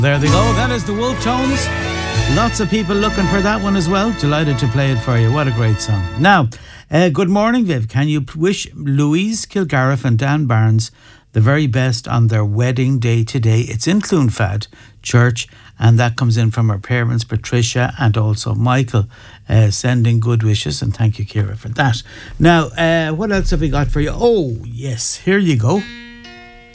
There they go. That is the Wolf Tones. Lots of people looking for that one as well. Delighted to play it for you. What a great song. Now, good morning, Viv. Can you wish Louise Kilgariff and Dan Barnes the very best on their wedding day today? It's in Clonfad Church, and that comes in from her parents, Patricia and also Michael, sending good wishes. And thank you, Ciara, for that. Now, what else have we got for you? Oh, yes, here you go.